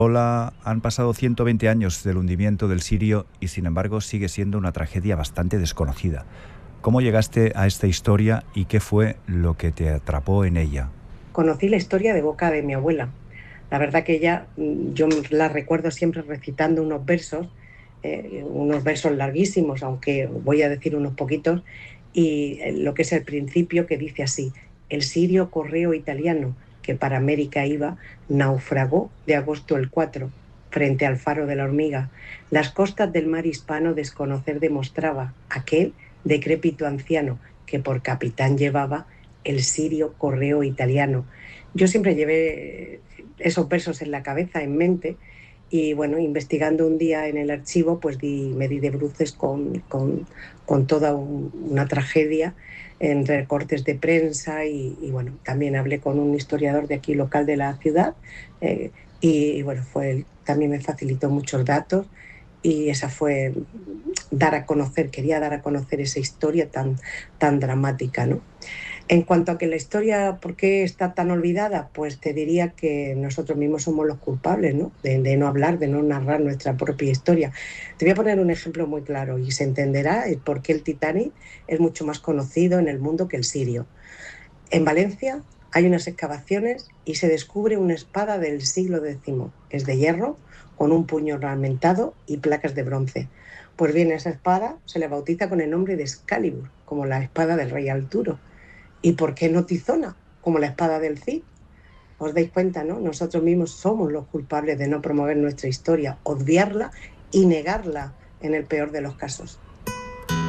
Hola, han pasado 120 años del hundimiento del Sirio y sin embargo sigue siendo una tragedia bastante desconocida. ¿Cómo llegaste a esta historia y qué fue lo que te atrapó en ella? Conocí la historia de boca de mi abuela. La verdad que ella, yo la recuerdo siempre recitando unos versos larguísimos, aunque voy a decir unos poquitos, y lo que es el principio que dice así: el sirio correo italiano que para América iba, naufragó de agosto el 4 frente al faro de la Hormiga. Las costas del mar hispano desconocer demostraba aquel decrépito anciano que por capitán llevaba el sirio correo italiano. Yo siempre llevé esos versos en la cabeza, en mente, y bueno, investigando un día en el archivo, pues me di de bruces con toda una tragedia en recortes de prensa bueno, también hablé con un historiador de aquí local de la ciudad, eh, bueno, también me facilitó muchos datos y esa fue quería dar a conocer esa historia tan dramática, ¿no? En cuanto a que la historia, ¿por qué está tan olvidada? Pues te diría que nosotros mismos somos los culpables, ¿no? De no hablar, de no narrar nuestra propia historia. Te voy a poner un ejemplo muy claro y se entenderá el por qué el Titanic es mucho más conocido en el mundo que el Sirio. En Valencia hay unas excavaciones y se descubre una espada del siglo X. Es de hierro, con un puño ornamentado y placas de bronce. Pues bien, esa espada se le bautiza con el nombre de Excalibur, como la espada del rey Arturo. ¿Y por qué no Tizona, como la espada del Cid? Os dais cuenta, ¿no? Nosotros mismos somos los culpables de no promover nuestra historia, obviarla y negarla en el peor de los casos.